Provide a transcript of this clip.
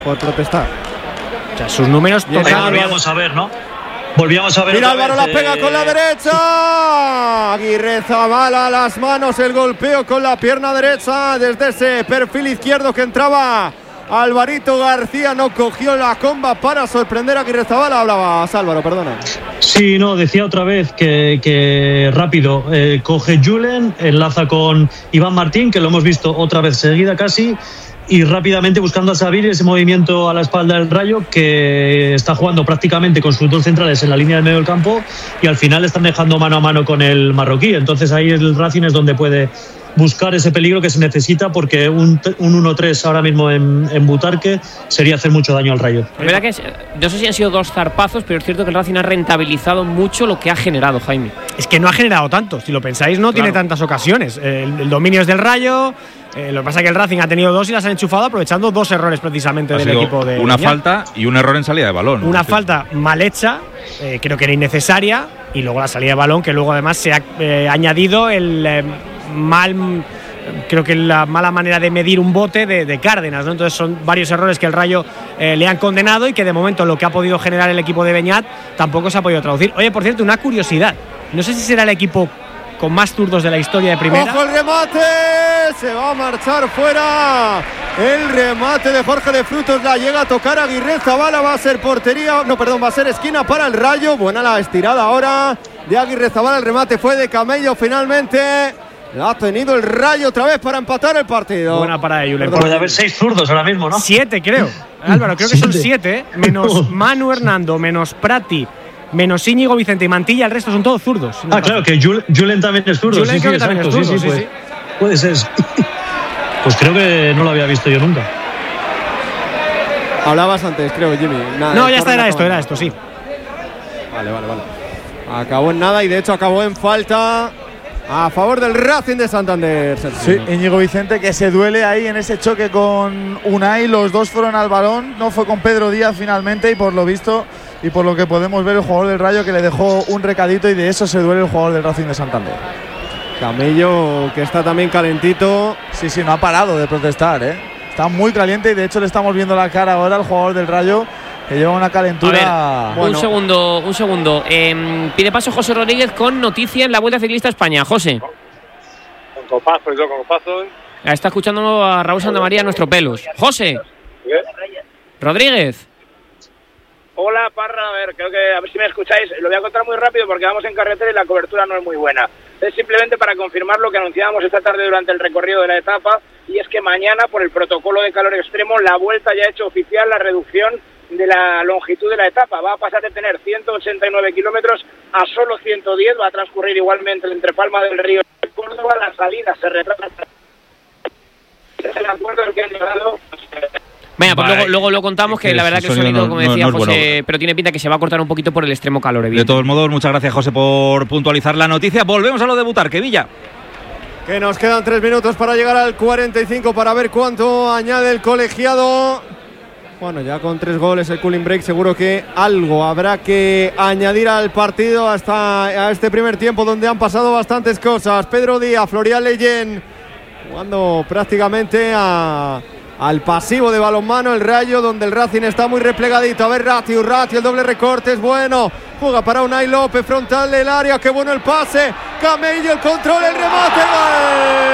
por protestar. O sea, sus números tocan. Volvíamos a ver, ¿no? Volvíamos a ver. Mira, Álvaro la pega con la derecha. Aguirrezabala las manos, el golpeo con la pierna derecha desde ese perfil izquierdo que entraba. Alvarito García no cogió la comba para sorprender a Aguirrezabala. Hablabas, Álvaro, perdona. Sí, no, decía otra vez que rápido coge Julen, enlaza con Iván Martín, que lo hemos visto otra vez seguida casi, y rápidamente buscando a Sabir ese movimiento a la espalda del Rayo, que está jugando prácticamente con sus dos centrales en la línea del medio del campo y al final están dejando mano a mano con el marroquí. Entonces ahí el Racing es donde puede buscar ese peligro que se necesita, porque un 1-3 ahora mismo en Butarque sería hacer mucho daño al Rayo. Es verdad que no sé si han sido dos zarpazos, pero es cierto que el Racing ha rentabilizado mucho lo que ha generado, Jaime. Es que no ha generado tanto, si lo pensáis, no tiene tantas ocasiones. El dominio es del Rayo. Lo que pasa es que el Racing ha tenido dos y las han enchufado aprovechando dos errores precisamente del equipo de una Beñat. falta y un error en salida de balón. Una falta mal hecha, creo que era innecesaria, y luego la salida de balón, que luego además se ha añadido el creo que la mala manera de medir un bote de Cárdenas, ¿no? Entonces son varios errores que el Rayo le han condenado y que de momento lo que ha podido generar el equipo de Beñat tampoco se ha podido traducir. Oye, por cierto, una curiosidad, no sé si será el equipo con más zurdos de la historia de primera. ¡Ojo el remate! Se va a marchar fuera. El remate de Jorge de Frutos la llega a tocar Aguirrezabala. Va a ser portería. No, perdón, va a ser esquina para el Rayo. Buena la estirada ahora de Aguirrezabala. El remate fue de Camello finalmente. La ha tenido el Rayo otra vez para empatar el partido. Buena para ello. Puede haber 6 zurdos ahora mismo, ¿no? 7, creo. Álvaro, creo que son 7, menos Manu Hernando, menos Prati, menos Íñigo, Vicente y Mantilla. El resto son todos zurdos. Claro, que Julen también es zurdo. Julen creo que también es zurdo, sí. Puede ser. Pues creo que no lo había visto yo nunca. Hablabas antes, creo, Jimmy. Nada, no, ya está, era esto, sí. Vale. Acabó en nada y de hecho acabó en falta a favor del Racing de Santander. Sí, Íñigo Vicente, que se duele ahí en ese choque con Unai. Los dos fueron al balón, no fue con Pedro Díaz finalmente, y por lo visto y por lo que podemos ver, el jugador del Rayo que le dejó un recadito, y de eso se duele el jugador del Racing de Santander. Camello, que está también calentito. Sí, no ha parado de protestar, está muy caliente, y de hecho le estamos viendo la cara ahora al jugador del Rayo, que lleva una calentura. A ver, un segundo. Pide paso José Rodríguez con noticia en la Vuelta Ciclista a España. José. Con copazos. Está escuchando a Raúl Santamaría, nuestro pelos. José. Rodríguez. Hola, Parra. A ver si me escucháis. Lo voy a contar muy rápido porque vamos en carretera y la cobertura no es muy buena. Es simplemente para confirmar lo que anunciábamos esta tarde durante el recorrido de la etapa, y es que mañana, por el protocolo de calor extremo, la Vuelta ya ha hecho oficial la reducción de la longitud de la etapa. Va a pasar de tener 189 kilómetros a solo 110. Va a transcurrir igualmente entre Palma del Río y Córdoba. La salida se retrasa. Es el acuerdo al que han llegado. Venga, pues luego lo contamos, que la verdad que el sonido, como decía José, bueno, pero tiene pinta que se va a cortar un poquito por el extremo calor. De todos modos, muchas gracias, José, por puntualizar la noticia. Volvemos a lo de Butarque, Villa. Que nos quedan 3 minutos para llegar al 45 para ver cuánto añade el colegiado. Bueno, ya con 3 goles el cooling break, seguro que algo habrá que añadir al partido hasta a este primer tiempo, donde han pasado bastantes cosas. Pedro Díaz, Florian Leyen jugando prácticamente al pasivo de balonmano, el Rayo, donde el Racing está muy replegadito. A ver, Ratio, el doble recorte es bueno. Juega para Unai López, frontal del área, qué bueno el pase. Camello, el control, el remate, ¡gol!